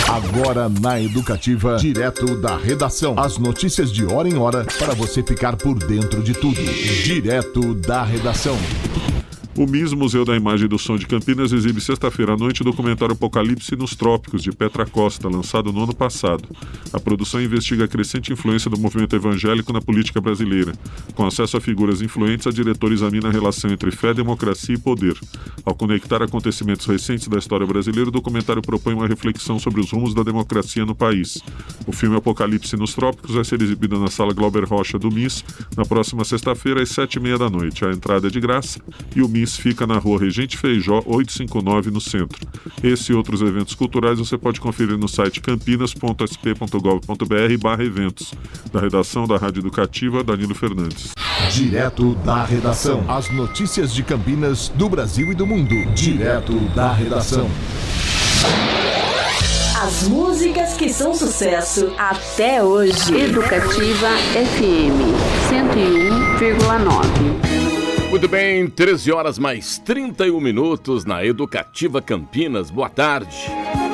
Agora na Educativa, direto da redação. As notícias de hora em hora para você ficar por dentro de tudo. Direto da redação. O MIS, Museu da Imagem e do Som de Campinas, exibe sexta-feira à noite o documentário Apocalipse nos Trópicos, de Petra Costa, lançado no ano passado. A produção investiga a crescente influência do movimento evangélico na política brasileira. Com acesso a figuras influentes, a diretora examina a relação entre fé, democracia e poder. Ao conectar acontecimentos recentes da história brasileira, o documentário propõe uma reflexão sobre os rumos da democracia no país. O filme Apocalipse nos Trópicos vai ser exibido na Sala Glauber Rocha do MIS na próxima sexta-feira, às 7h30 da noite. A entrada é de graça e o MIS fica na Rua Regente Feijó, 859, no centro. Esse e outros eventos culturais você pode conferir no site campinas.sp.gov.br/eventos. Da redação da Rádio Educativa, Danilo Fernandes. Direto da redação. As notícias de Campinas, do Brasil e do mundo. Direto da redação. As músicas que são sucesso até hoje. Educativa FM 101,9. Muito bem, 13 horas mais 31 minutos na Educativa Campinas. Boa tarde.